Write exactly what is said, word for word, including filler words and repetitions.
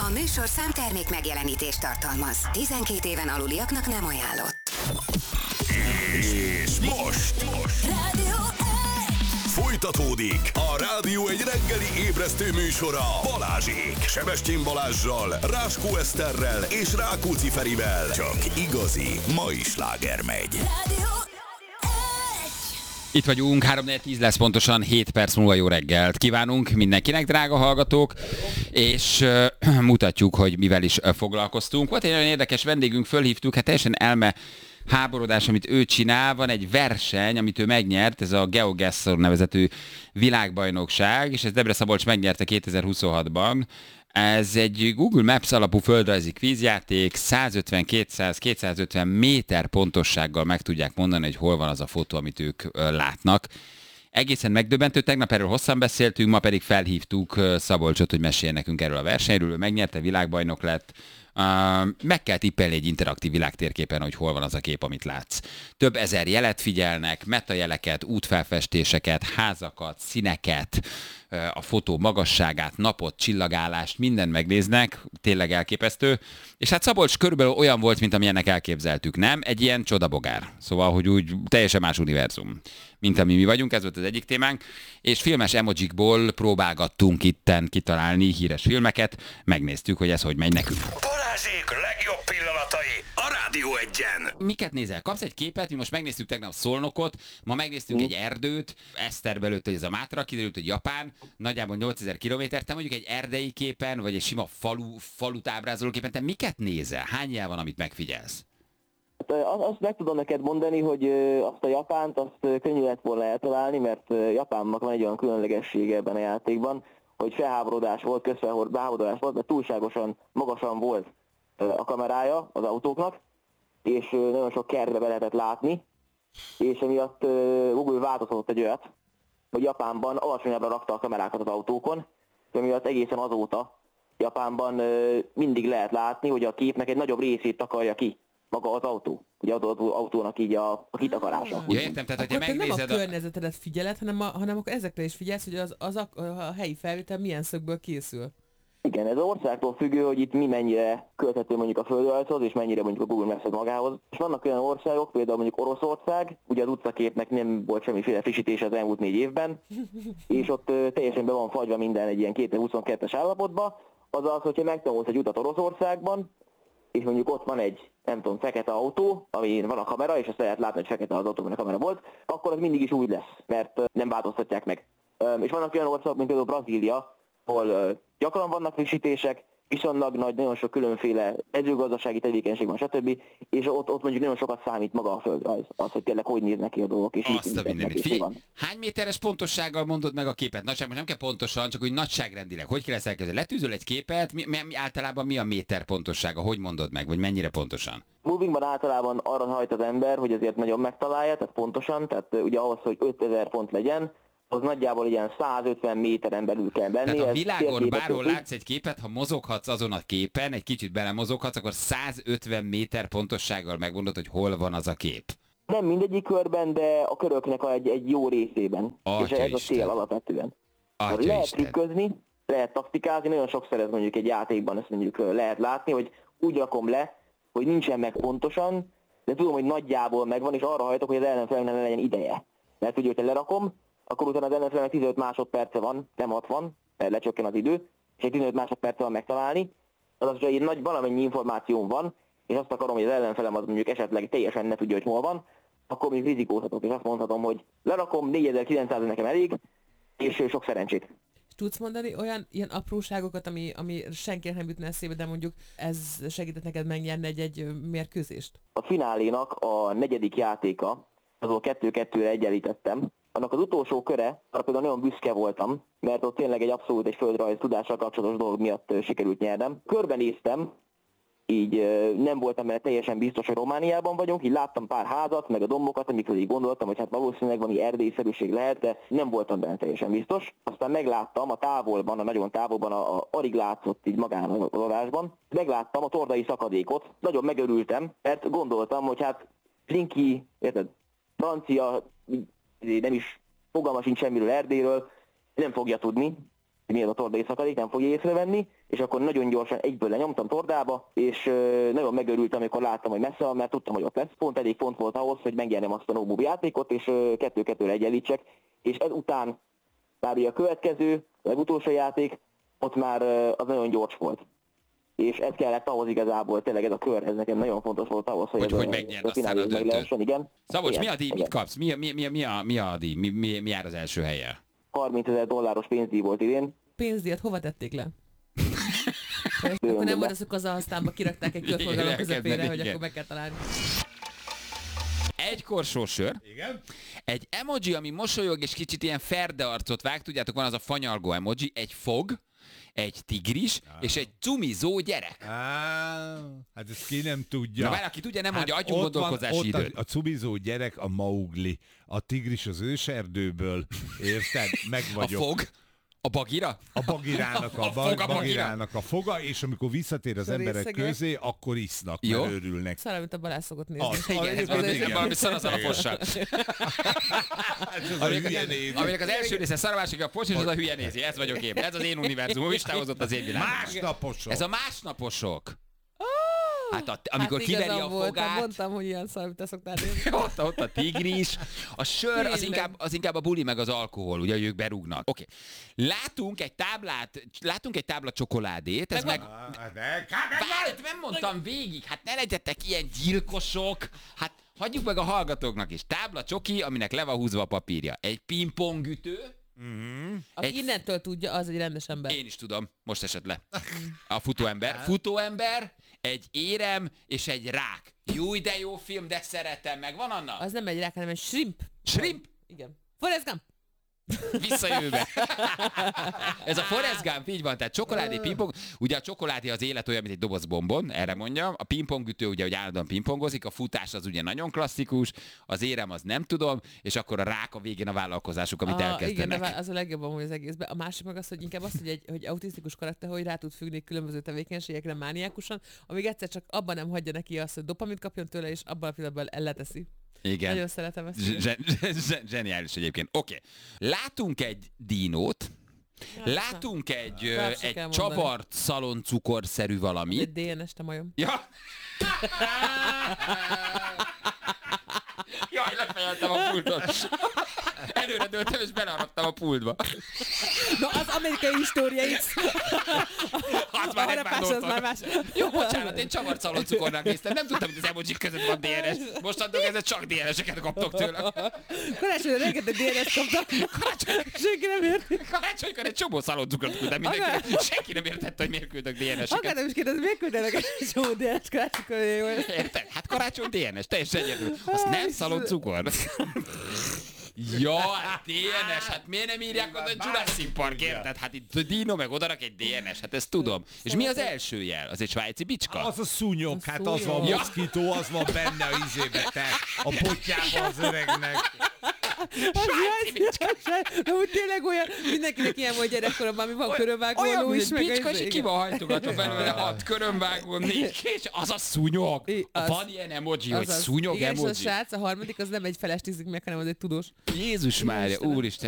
A műsor számtermék megjelenítést tartalmaz. tizenkét éven aluliaknak nem ajánlott. És most, most. Rádió Folytatódik a Rádió egy reggeli ébresztő műsora Balázsék, Sebestyén Balázssal, Ráskó Eszterrel és Rákóczi Ferivel. Csak igazi mai sláger megy. Rádió Itt vagyunk, három négy tíz lesz pontosan, hét perc múlva jó reggelt kívánunk mindenkinek, drága hallgatók, és uh, mutatjuk, hogy mivel is uh, foglalkoztunk. Volt egy nagyon érdekes vendégünk, fölhívtuk, hát teljesen elme háborodás, amit ő csinál, van egy verseny, amit ő megnyert, ez a GeoGuessr nevezetű világbajnokság, és ez Debre Szabolcs megnyerte kétezer-huszonhatban. Ez egy Google Maps alapú földrajzi kvízjáték, százötven, kétszáz, kétszázötven méter pontossággal meg tudják mondani, hogy hol van az a fotó, amit ők ö, látnak. Egészen megdöbbentő, tegnap erről hosszan beszéltünk, ma pedig felhívtuk Szabolcsot, hogy meséljen nekünk erről a versenyről, ő megnyerte, világbajnok lett. Uh, meg kell tippelni egy interaktív világtérképen, hogy hol van az a kép, amit látsz. Több ezer jelet figyelnek, metajeleket, útfelfestéseket, házakat, színeket, uh, a fotó magasságát, napot, csillagállást, mindent megnéznek, tényleg elképesztő. És hát Szabolcs körülbelül olyan volt, mint amilyennek elképzeltük, nem? Egy ilyen csodabogár. Szóval, hogy úgy teljesen más univerzum, mint ami mi vagyunk, ez volt az egyik témánk. És filmes emojikból próbálgattunk itten kitalálni híres filmeket, megnéztük, hogy ez hogy megy nekünk. Balázsék legjobb pillanatai a Rádió egyen. Miket nézel? Kapsz egy képet, mi most megnéztük tegnap Szolnokot, ma megnéztünk mm. egy erdőt, Eszter belőtt, hogy ez a Mátra, kiderült, hogy Japán, nagyjából nyolcezer kilométer, te mondjuk egy erdei képen, vagy egy sima falu, falut ábrázoló képen, te miket nézel? Hány jel van, amit megfigyelsz? Azt meg tudom neked mondani, hogy azt a Japánt, azt könnyű lett volna eltalálni, mert Japánnak van egy olyan különlegessége ebben a játékban, hogy felháborodás volt, közfelháborodás volt, mert túlságosan magasan volt a kamerája az autóknak, és nagyon sok kertbe be lehetett látni, és emiatt Google változtatott egy olyat, hogy Japánban alacsonyabbra rakta a kamerákat az autókon, és emiatt egészen azóta Japánban mindig lehet látni, hogy a képnek egy nagyobb részét takarja ki maga az autó. Ugye az autónak így a, a kitakarása. Ja, értem, tehát hogyha megnézed... nem a környezetedet figyeled, hanem, a, hanem akkor ezekre is figyelsz, hogy az, az a, a helyi felvétel milyen szögből készül. Igen, ez az országtól függő, hogy itt mi mennyire köthető mondjuk a földrajzhoz, és mennyire mondjuk a Google Maps magához. És vannak olyan országok, például mondjuk Oroszország, ugye az utcaképnek nem volt semmiféle frissítés az elmúlt négy évben, és ott teljesen be van fagyva minden egy ilyen kétezer-huszonkettes állapotba, azaz, hogyha megtanulsz egy utat Oroszországban, és mondjuk ott van egy, nem tudom, fekete autó, amin van a kamera, és azt lehet látni, hogy fekete az autó, a kamera volt, akkor az mindig is úgy lesz, mert nem változtatják meg. És vannak olyan országok, mint például Brazília, ahol gyakran vannak frissítések, viszonylag nagy, nagyon sok különféle mezőgazdasági tevékenység van, stb. És ott, ott mondjuk nagyon sokat számít maga a földrajz, az, hogy tényleg hogy néznek ki a dolgok. És azt a mindenit. Figyelj, hány méteres pontossággal mondod meg a képet? Nagyság, most nem kell pontosan, csak úgy nagyságrendileg. Hogy kell ezt elkezdeni? Letűzöl egy képet, mi, mi, általában mi a méter pontossága? Hogy mondod meg, vagy mennyire pontosan? Movingban általában arra hajt az ember, hogy azért nagyon megtalálja, tehát pontosan, tehát ugye ahhoz, hogy ötezer pont legyen, az nagyjából ilyen százötven méteren belül kell benni. Tehát a világon bárhol látsz egy képet, ha mozoghatsz azon a képen, egy kicsit belemozoghatsz, akkor százötven méter pontossággal megmondod, hogy hol van az a kép. Nem mindegyik körben, de a köröknek egy, egy jó részében. Atya és ez Isten. a cél alapvetően. Atya lehet Isten. trükközni, lehet taktikázni, nagyon sokszor ez mondjuk egy játékban ezt mondjuk lehet látni, hogy úgy rakom le, hogy nincsen meg pontosan, de tudom, hogy nagyjából megvan, és arra hajtok, hogy az ellenfelemnek ne legyen ideje. Mert ugye, hogyha lerakom, akkor utána az ellenfelemnek tizenöt másodperce van, nem hatvan, mert lecsökken az idő, és egy tizenöt másodperce van megtalálni. Azaz, hogyha egy nagy valamennyi információm van, és azt akarom, hogy az ellenfelem az mondjuk esetleg teljesen ne tudja, hogy hol van, akkor még rizikózhatok, és azt mondhatom, hogy lerakom, négyezer-kilencszáz nekem elég, és sok szerencsét. Tudsz mondani olyan ilyen apróságokat, ami, ami senkinek nem jutna eszébe, de mondjuk ez segített neked megnyerni egy-egy mérkőzést? A finálénak a negyedik játéka, azon kettő-kettőre egyenlítettem. Annak az utolsó köre, arra például nagyon büszke voltam, mert ott tényleg egy abszolút egy földrajz tudással kapcsolatos dolog miatt sikerült nyernem. Körbenéztem, így nem voltam benne teljesen biztos, hogy Romániában vagyunk, így láttam pár házat, meg a dombokat, amikről így gondoltam, hogy hát valószínűleg van így erdélyszerűség lehet, de nem voltam benne teljesen biztos. Aztán megláttam a távolban, a nagyon távolban, a, a alig látszott így magán az adásban, megláttam a tordai szakadékot, nagyon megörültem, mert gondoltam, hogy hát Linky, érted, francia, nem is fogalma sincs semmiről Erdélyről, nem fogja tudni, milyen a tordai szakadék, nem fogja észrevenni, és akkor nagyon gyorsan egyből lenyomtam tordába, és ö, nagyon megörültem, amikor láttam, hogy messze van, mert tudtam, hogy ott lesz pont, elég pont volt ahhoz, hogy megnyernem azt a no-move játékot, és kettő-kettőre egyenlítsek, és ezután már ugye a következő, a legutolsó játék, ott már ö, az nagyon gyors volt. És ez kellett ahhoz igazából, tényleg ez a kör, ez nekem nagyon fontos volt ahhoz, hogy, hogy, ez hogy a, megnyerd a aztán a meg lehessen, igen. Szabolcs, igen, mi a díj, igen. mit kapsz? Mi, mi, mi, mi, a, mi a díj? Mi, mi, mi jár az első helyen? harmincezer dolláros pénzdíj volt idén. Pénzdíjat hova tették le? Akkor nem volt az, hogy kazahasztánba kirakták egy körforgalom közepére, hogy akkor meg kell találni. Egy korsós sör. Igen. Egy emoji, ami mosolyog és kicsit ilyen ferde arcot vág, tudjátok, van az a fanyalgó emoji, egy fog, egy tigris, ah. és egy cumizó gyerek. Á, hát ezt ki nem tudja. Na várj, aki tudja, nem mondja, hát adjunk gondolkozási van, időt. A, a cumizó gyerek a Maugli, a tigris az őserdőből, érted? Meg vagyok. A fog? A bagira? A bagirának a, A a, foga, bagirának a foga, és amikor visszatér az A emberek részege. közé, akkor isznak, Jó. mert örülnek. Szar, amit a Balázs szokott nézni. Az, Igen, ez az, valami, igen. ez valami szar az alapossal. Ez az a hülye nézi. Aminek az első része szar, a másik a fos, és az a hülye nézi. Ez vagyok én. Ez az én univerzumom, Isten hozott az én világom. Másnaposok. Ez a másnaposok. Hát a, amikor hát kiveri igazam a volt, fogát, mondtam, hogy ilyen szar, amit te szoktál nézni. ott, ott a tigris, a sör, az Tényleg. inkább, az inkább a buli meg az alkohol, ugye ők berúgnak. Oké. Okay. Látunk egy táblát, látunk egy tábla csokoládét, ez meg... Ah, de- Várj, nem mondtam végig, hát ne legyetek ilyen gyilkosok, hát hagyjuk meg a hallgatóknak is. Tábla csoki, aminek le van húzva a papírja. Egy pingpongütő, Aki Egy- innentől tudja, az egy rendes ember. én is tudom, most esett le. A futóember. Futóember, egy érem és egy rák. Jó, de jó film, de szeretem meg. Van Anna? Az nem egy rák, hanem egy shrimp. Shrimp? Igen. Forrest Gump. Visszajövőbe. Ez a Forrest Gump, így van, tehát csokoládé, pingpong. Ugye a csokoládé az élet olyan, mint egy doboz bombon, erre mondjam. A pingpongütő ugye, hogy állandóan pingpongozik, a futás az ugye nagyon klasszikus, az érem az nem tudom, és akkor a rák a végén a vállalkozásuk, amit A, elkezdenek. igen, de vá- az a legjobb amúgy az egészben. A másik meg az, hogy inkább az, hogy egy hogy autisztikus karakter, hogy rá tud függni különböző tevékenységekre mániákusan, amíg egyszer csak abban nem hagyja neki azt, hogy dopamint kapjon tőle, és abban a pillanatban elleteszi. Igen. Nagyon szeretem ezt. Zse- zse- zse- Zseniális egyébként. Oké. Okay. Látunk egy dinót, látunk egy, ö, Tovább se egy kell mondani. csavart szaloncukorszerű Egy valamit. dé en es te majom. Ja. Jaj, lefejeltem a pultot. Előre dőltem és beleharaptam a pultba. Na, az amerikai história itt. Az már A nem harapás, az már más. Jó, bocsánat, én csavart szaloncukornak néztem. Nem tudtam, hogy az emojik között van dé en es. Mostantól kezdve csak dé en es-eket kaptok tőlem. Karácsonyra rengeteg dé en es kaptak. Senki nem érti. Karácsonykor egy csomó szaloncukrot küldtem mindenkinek. Senki nem értette, hogy miért küldök dé en es-eket. Akár nem is kérdez, miért küldenek egy csomó dé en es karácsonykor, hogy jó. Érted? Hát karácsony dé en es, teljesen egyedül. Az nem szaloncukor. Ja, hát dé en es, hát miért nem írják oda, hogy Jurassic Park, érted? Hát itt a Dino meg odarak egy dé en es, hát ezt tudom. És mi az első jel? Az egy svájci bicska? Az a szúnyog, A hát az van, a szúnyog. moszkító, az van benne a izébe, te, a botjában az öregnek. Svájci bicska. De úgy tényleg olyan, mindenkinek ilyen volt gyerekkoromban, ami van körönvágóló is, egy meg bicska, a- és igen. ki van hajtogatva belőle hat körönvágó, négy, és az a szúnyog. I- az- Van ilyen emoji, hogy Azaz. szúnyog igen, és a emoji. srác, a harmadik, az nem egy feles tízik meg, hanem az egy tudós. Jézus Mária, Istenem. úristen.